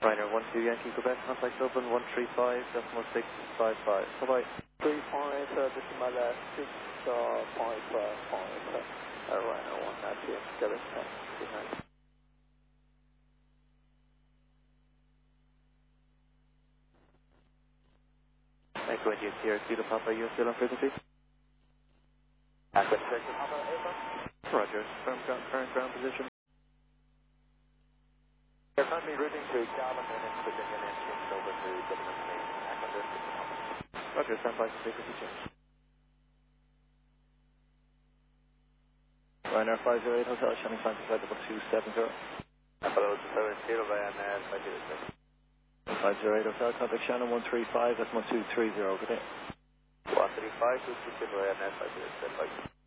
Ryanair 12 Yankee Quebec, contact open 135.655. Bye-bye. 35, decimal 655. Ryanair 1 Quebec, good night. Echo India Sierra Kilo Papa, you still on frequency? Echo India Papa, Ava. Roger, current ground position. Yes, I'm routing to Calvin and then Virginia and change over to Dublin Main. Echo India Papa. Roger, stand by for frequency change. Ryanair 508 Hotel, Shannon Francis, flight level 270. Hello, 70 Ryanair 508. 508 Hotel, contact Shannon 135, that's 1230, good day. 135, 260 Ryanair 508.